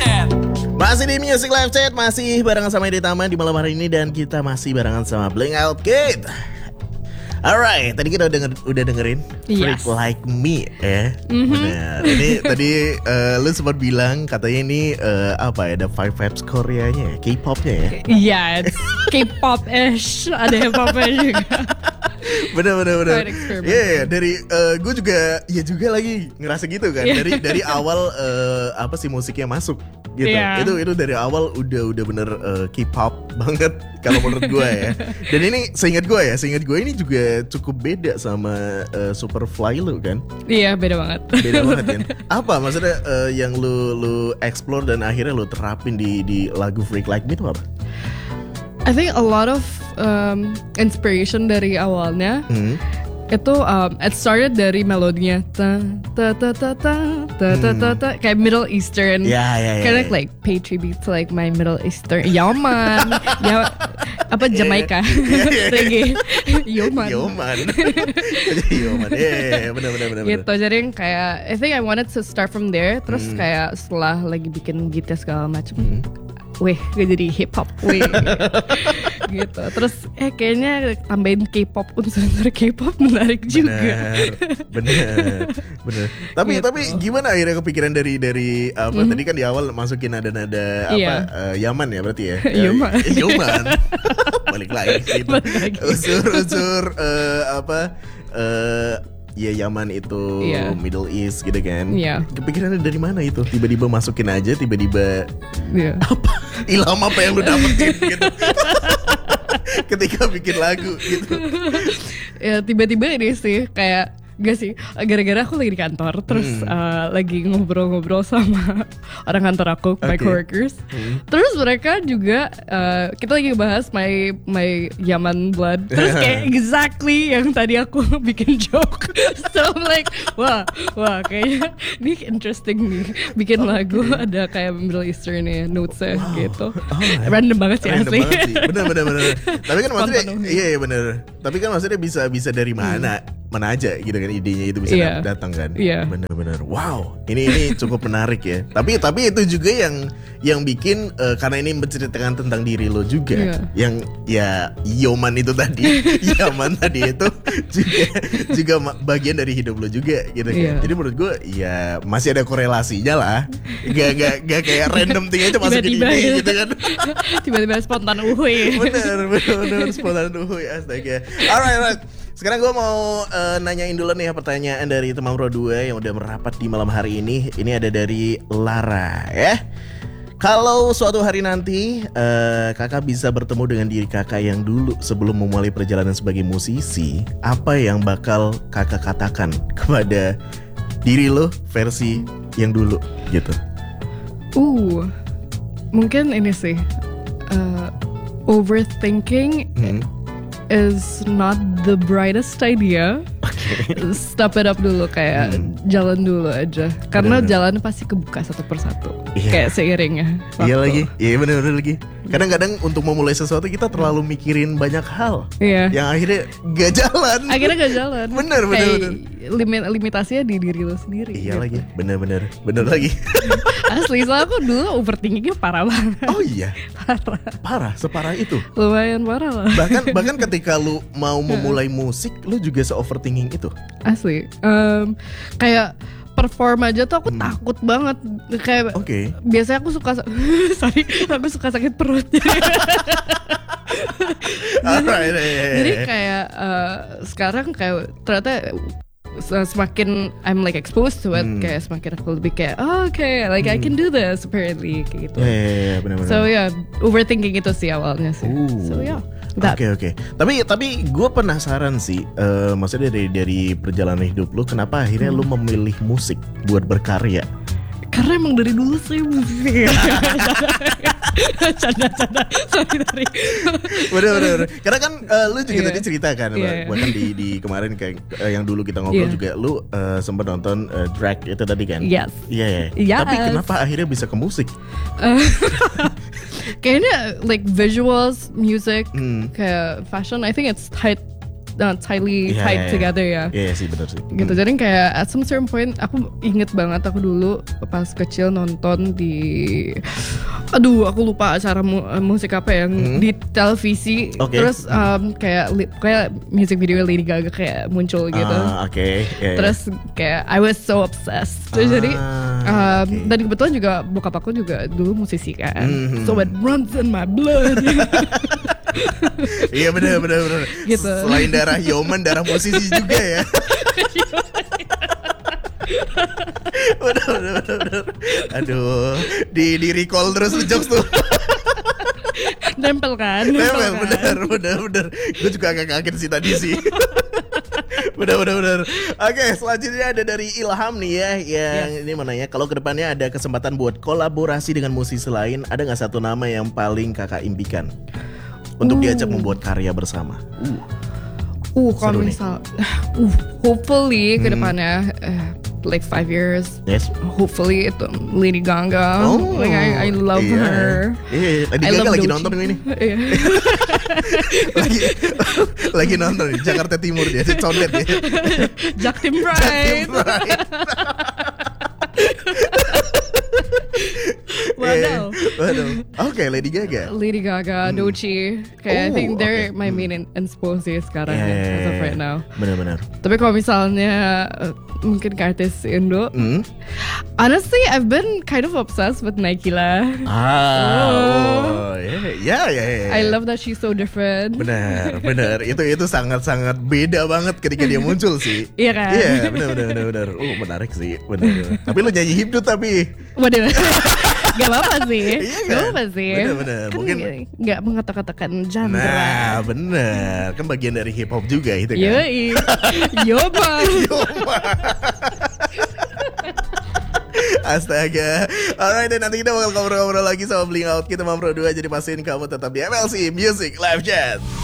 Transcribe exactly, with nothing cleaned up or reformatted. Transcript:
Chat. Masih di Music Live Chat, masih barengan sama Edi Taman di malam hari ini dan kita masih barengan sama Blink Out Kid. Alright, tadi kita udah denger, udah dengerin Freak Yes. Like Me ya. Mhm. Benar. Ini tadi uh, lu sempat bilang katanya ini uh, apa ya, ada Five Vibes Koreanya ya, K-popnya ya. Iya, it's K-pop-ish, ada hip-hopnya juga. Bener bener bener. Quite experimental. Iya yeah, dari uh, gue juga ya juga lagi ngerasa gitu kan. Yeah. Dari dari awal uh, apa sih musiknya masuk gitu. Yeah. Itu itu dari awal udah udah bener uh, K-pop banget kalau menurut gue ya. Dan ini seingat gue ya, seingat gue ini juga cukup beda sama uh, Superfly lu kan. Iya, beda banget. Beda banget kan. Apa maksudnya uh, yang lu lu explore dan akhirnya lu terapin di di lagu Freak Like Me itu apa? I think a lot of um, inspiration dari awalnya Hmm. itu um, it started dari melodinya ta ta ta ta ta ta ta ta ta kayak Middle Eastern. Ya, ya, ya, Kind ya. of like pay tribute to like my Middle Eastern Yaman, ya apa Jamaica, reggae, Yaman. Yoman. Jadi Yoman. Iya, benar benar benar. Gitu, jadi yang kayak I think I wanted to start from there. Terus kayak setelah lagi bikin gitar segala macam, Hmm. weh gue jadi hip hop, weh gitu. Terus eh kayaknya tambahin K-pop, unsur-unsur K-pop menarik juga. Bener, bener. Tapi Gitu. tapi gimana akhirnya kepikiran dari dari apa? Mhm. Tadi kan di awal masukin nada-nada apa? Iya. eh, Yaman ya berarti ya. Yaman. Eh, Yaman. Balik lagi. Gitu. Balik lagi. Unsur-unsur eh, apa? Eh, ya Yaman itu Iya. Middle East gitu kan. Iya. Kepikirannya dari mana itu? Tiba-tiba masukin aja, tiba-tiba Iya. apa? Ilham apa yang lu dapetin gitu? Ketika bikin lagu gitu. Ya tiba-tiba ini sih kayak gak sih, gara-gara aku lagi di kantor terus Hmm. uh, lagi ngobrol-ngobrol sama orang kantor aku, my Oke. coworkers. Hmm. Terus mereka juga uh, kita lagi bahas my my Yaman blood. Terus kayak exactly yang tadi aku bikin joke. So I'm like, wah, wah kayaknya ini interesting nih. Bikin lagu ada kayak Middle Eastern ya notesnya gitu. Oh, Random banget sih Random asli. banget sih. Bener bener bener. Tapi kan maksudnya Spontan. iya iya bener. Tapi kan maksudnya bisa bisa dari mana mana aja gitu kan idenya itu bisa Iya. datang kan. Iya. Bener bener. Wow. Ini ini cukup menarik ya. Tapi tapi itu juga yang yang bikin eh, karena ini menceritakan tentang diri lo juga. Iya. Yang ya Yoman itu tadi, Yaman tadi itu juga juga ma- bagian dari hidup lo juga gitu kan. Iya. Jadi menurut gue ya masih ada korelasinya lah. Gak gak gak kayak random thing aja masukin Tiba-tiba ini ya. gitu kan. Tiba-tiba spontan uhuy. Bener, bener, bener, spontan uhuy, astaga. Alright, alright. Sekarang gue mau uh, nanyain dulu nih ya pertanyaan dari teman Pro dua yang udah merapat di malam hari ini. Ini ada dari Lara ya. Kalau suatu hari nanti uh, kakak bisa bertemu dengan diri kakak yang dulu sebelum memulai perjalanan sebagai musisi, apa yang bakal kakak katakan kepada diri lo versi yang dulu gitu? Uh, mungkin ini sih uh, overthinking Hmm. is not the brightest idea. Step it up dulu, kayak Hmm. jalan dulu aja. Karena Bener-bener. jalan pasti kebuka satu persatu. Iya. Kayak seiringnya. Iya waktu. lagi, iya bener-bener lagi. Kadang-kadang untuk memulai sesuatu kita terlalu mikirin banyak hal Iya. yang akhirnya gak jalan. Akhirnya gak jalan. Bener, bener, Kayak bener. limit limitasinya di diri lo sendiri. Iya gitu. lagi, bener-bener, bener lagi. Asli, soalnya aku dulu overthinkingnya parah banget. Oh iya, Parah. parah, separah itu. Lumayan parah lah. Bahkan bahkan ketika lu mau memulai musik, lu juga se-overthinking itu. Asli. Em, kayak perform aja tuh aku Hmm. takut banget. Kayak Oke. biasanya aku suka sorry, aku suka sakit perut. Alright, iya, iya, Jadi iya. kayak eh, sekarang kayak ternyata se- semakin I'm like exposed to it, Hmm. kayak semakin aku lebih kayak oh, oke, like I can do this apparently kayak gitu. Iya, iya, iya, bener-bener. So yeah, overthinking itu sih awalnya sih. Uh. So yeah, that. Oke oke. Tapi tapi gue penasaran sih. eh, maksudnya dari dari perjalanan hidup lu, kenapa akhirnya lu memilih musik buat berkarya? Karena emang dari dulu saya musik. Canda-canda. Sorry, sorry. Bener bener bener. Karena kan eh, lu juga Iya. tadi cerita kan, Iya, iya. bahkan di di kemarin kayak eh, yang dulu kita ngobrol Iya. juga, lu eh, sempat nonton eh, drag itu tadi kan? Yes. Iya iya. Yes. Tapi kenapa akhirnya bisa ke musik? Kayaknya like visuals, music, Hmm. kayak fashion, I think it's tied uh, tightly Iya, tied iya, iya. together ya. Iya iya sih benar sih. Gitu. Jadi kayak at some certain point aku inget banget aku dulu pas kecil nonton di aduh aku lupa acara mu- musik apa yang Hmm. di televisi. Oke. Terus um, kayak li- kayak music video Lady Gaga kayak muncul gitu. Ah, oke. Iya, iya. Terus kayak I was so obsessed. Terus Ah, jadi um, oke. dan kebetulan juga bokap aku juga dulu musisi kan. Mhm. So it runs in my blood. Iya benar benar benar. Gitu. Selain darah Yoman, darah musisi juga ya. benar, benar, benar, benar. Aduh, di di recall terus tuh jokes tuh. Nempel kan? Memang kan? benar benar benar. Gue juga agak kaget sih tadi sih. benar benar benar. Oke, selanjutnya ada dari Ilham nih ya, yang ini mana ya? Kalau kedepannya ada kesempatan buat kolaborasi dengan musisi lain, ada nggak satu nama yang paling kakak impikan untuk Uh. diajak membuat karya bersama? Uh. Uh, kalau Seru nih. misal, uh, hopefully ke depannya, uh, like five years, Yes. hopefully itu Lady Gaga. Like I, I love iya. her. Iya, Lady I Gaga love lagi Doechii. nonton ini. Iya. lagi lagi nonton di Jakarta Timur dia, si condet ya. Jaktim Pride. Waduh. Eh, waduh. Oke, Lady Gaga. Lady Gaga, Doechii, kayak I Oh, think they're oke. my Hmm. main in- inspo sih sekarang Iya, ya, iya, as of iya. right now. Benar-benar. Tapi kalau misalnya uh, mungkin ke artis Indo, Hmm. honestly I've been kind of obsessed with Naikila. Ah, Oh. oh, ya, ya, ya, ya. I love that she's so different. Benar, benar. Itu itu sangat-sangat beda banget ketika dia muncul sih. Iya kan? Iya, benar, benar, benar, benar. Oh, menarik sih, benar. Tapi lu nyanyi hipdut tapi. Waduh. Gak apa-apa sih. Iya Gak kan? apa-apa sih. Bener-bener. Kan Mungkin- gak mengatakan genre. Nah, benar. Kan bagian dari hip hop juga itu kan. Yoi. Yo bang. Yoma. Astaga. Alright, dan nanti kita bakal ngobrol-ngobrol lagi sama Bling Out. Kita mau berdua, jadi pastiin kamu tetap di M L C Music Live Chat.